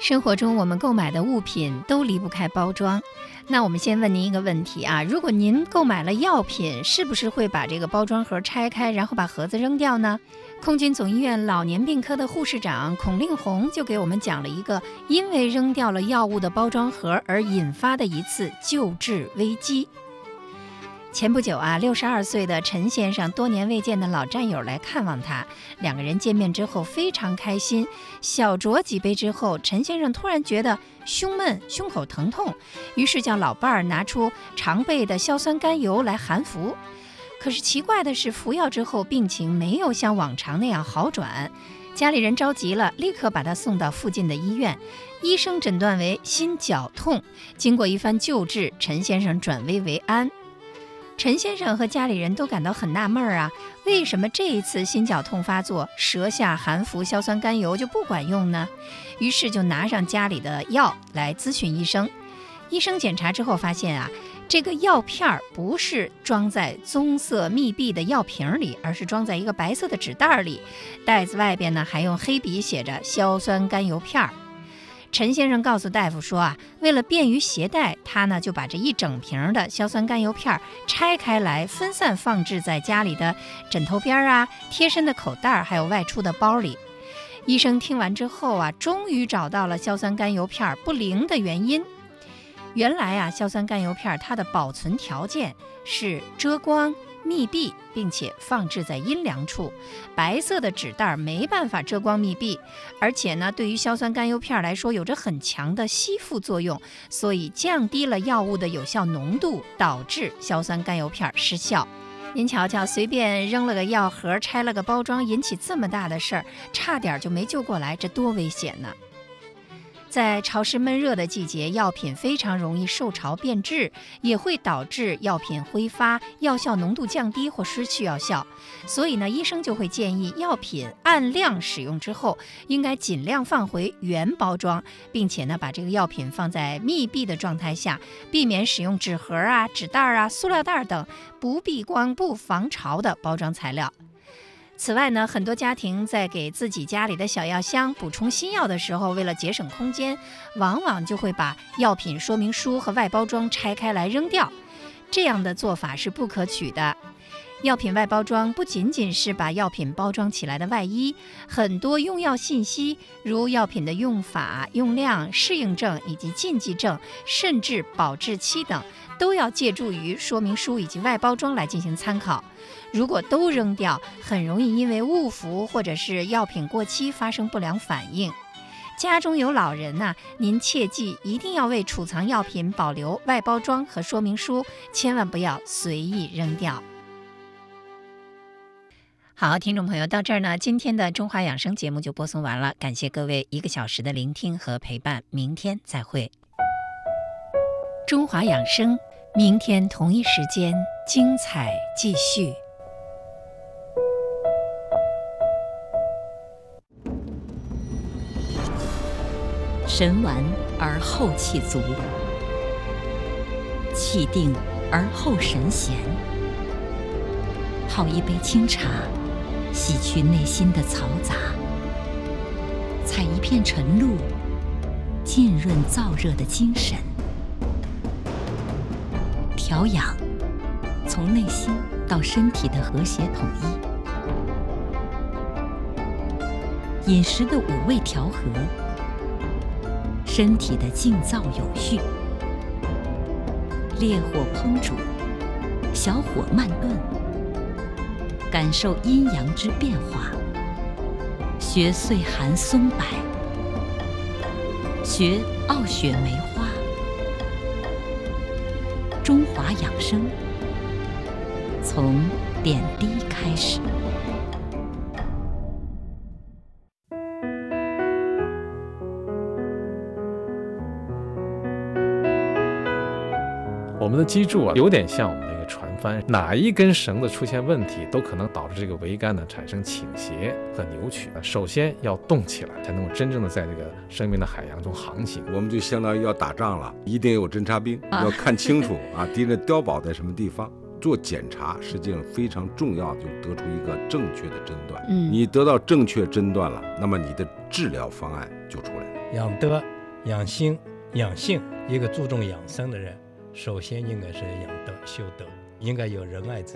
生活中我们购买的物品都离不开包装。那我们先问您一个问题啊，如果您购买了药品，是不是会把这个包装盒拆开，然后把盒子扔掉呢？空军总医院老年病科的护士长孔令红就给我们讲了一个因为扔掉了药物的包装盒而引发的一次救治危机。前不久啊，62岁的陈先生多年未见的老战友来看望他，两个人见面之后非常开心。小酌几杯之后，陈先生突然觉得胸闷、胸口疼痛，于是叫老伴儿拿出常备的硝酸甘油来含服。可是奇怪的是，服药之后病情没有像往常那样好转，家里人着急了，立刻把他送到附近的医院。医生诊断为心绞痛，经过一番救治，陈先生转危为安。陈先生和家里人都感到很纳闷啊，为什么这一次心绞痛发作，舌下含服硝酸甘油就不管用呢？于是就拿上家里的药来咨询医生。医生检查之后发现啊，这个药片不是装在棕色密闭的药瓶里，而是装在一个白色的纸袋里，袋子外边呢还用黑笔写着硝酸甘油片。陈先生告诉大夫说啊，为了便于携带，他呢就把这一整瓶的硝酸甘油片拆开来，分散放置在家里的枕头边啊、贴身的口袋，还有外出的包里。医生听完之后啊，终于找到了硝酸甘油片不灵的原因。原来啊，硝酸甘油片它的保存条件是遮光、密闭，并且放置在阴凉处。白色的纸袋没办法遮光密闭，而且呢，对于硝酸甘油片来说有着很强的吸附作用，所以降低了药物的有效浓度，导致硝酸甘油片失效。您瞧瞧，随便扔了个药盒，拆了个包装，引起这么大的事儿，差点就没救过来，这多危险呢！在潮湿闷热的季节，药品非常容易受潮变质，也会导致药品挥发，药效浓度降低或失去药效。所以呢，医生就会建议药品按量使用之后，应该尽量放回原包装，并且呢，把这个药品放在密闭的状态下，避免使用纸盒啊、纸袋啊、塑料袋等不避光、不防潮的包装材料。此外呢，很多家庭在给自己家里的小药箱补充新药的时候，为了节省空间，往往就会把药品说明书和外包装拆开来扔掉。这样的做法是不可取的。药品外包装不仅仅是把药品包装起来的外衣，很多用药信息，如药品的用法、用量、适应症以及禁忌症，甚至保质期等，都要借助于说明书以及外包装来进行参考。如果都扔掉，很容易因为误服或者是药品过期发生不良反应。家中有老人呢，您切记一定要为储藏药品保留外包装和说明书，千万不要随意扔掉。好，听众朋友，到这儿呢，今天的中华养生节目就播送完了，感谢各位1个小时的聆听和陪伴，明天再会。中华养生，明天同一时间精彩继续。 神完而后气足，气定而后神闲。泡一杯清茶，洗去内心的嘈杂；采一片晨露，浸润燥热的精神。调养，从内心到身体的和谐统一。饮食的5味调和，身体的静躁有序。烈火烹煮，小火慢炖，感受阴阳之变化。学岁寒松柏，学傲雪梅花。中华养生，从点滴开始。 我们的脊柱啊，有点像我们的一个船帆，哪一根绳子出现问题，都可能导致这个桅杆呢产生倾斜和扭曲。首先要动起来，才能够真正的在这个生命的海洋中航行。 我们就相当于要打仗了，一定有侦察兵，要看清楚啊，敌人碉堡在什么地方。做检查实际上非常重要，就得出一个正确的诊断。你得到正确诊断了，那么你的治疗方案就出来了。 养德、养心、养性，一个注重养生的人，首先应该是养德、修德，应该有仁爱之